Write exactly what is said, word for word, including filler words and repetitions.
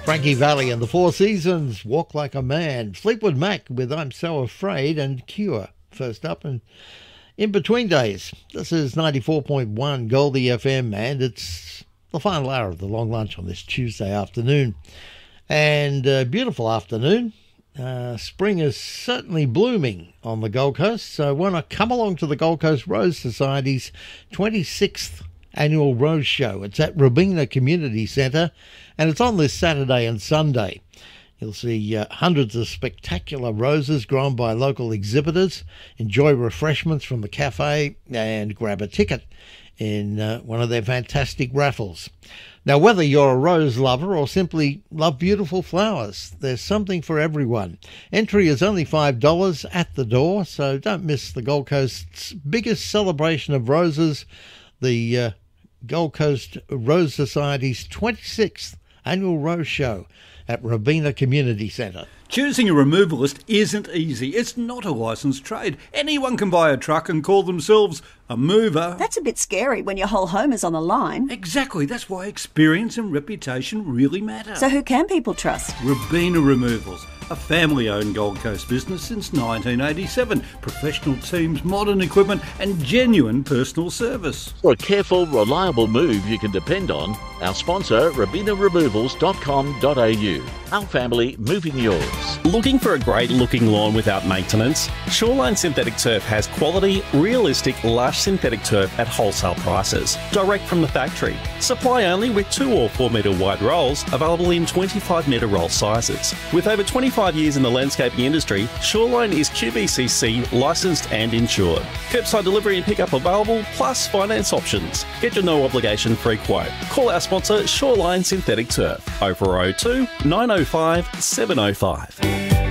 Frankie Valli and the Four Seasons, Walk Like a Man. Fleetwood Mac with I'm So Afraid, and Cure first up. And in between days, this is ninety-four point one Goldie F M, and it's the final hour of the long lunch on this Tuesday afternoon. And a beautiful afternoon. Uh, spring is certainly blooming on the Gold Coast, so why not come along to the Gold Coast Rose Society's twenty-sixth annual Rose Show. It's at Robina Community Centre, and it's on this Saturday and Sunday. You'll see uh, hundreds of spectacular roses grown by local exhibitors, enjoy refreshments from the cafe, and grab a ticket in uh, one of their fantastic raffles. Now, whether you're a rose lover or simply love beautiful flowers, there's something for everyone. Entry is only five dollars at the door, so don't miss the Gold Coast's biggest celebration of roses, the uh, Gold Coast Rose Society's twenty-sixth annual Rose Show at Robina Community Centre. Choosing a removalist isn't easy. It's not a licensed trade. Anyone can buy a truck and call themselves a mover. That's a bit scary when your whole home is on the line. Exactly. That's why experience and reputation really matter. So who can people trust? Robina Removals, a family-owned Gold Coast business since nineteen eighty-seven. Professional teams, modern equipment and genuine personal service. For a careful, reliable move you can depend on, our sponsor, robina removals dot com dot a u. Our family moving yours. Looking for a great looking lawn without maintenance? Shoreline Synthetic Turf has quality, realistic, lush synthetic turf at wholesale prices, direct from the factory. Supply only with two or four metre wide rolls, available in twenty-five metre roll sizes. With over twenty-five years in the landscaping industry, Shoreline is Q B C C licensed and insured. Curbside delivery and pickup available, plus finance options. Get your no obligation free quote. Call our sponsor Shoreline Synthetic Turf oh four oh two, nine oh five, seven oh five.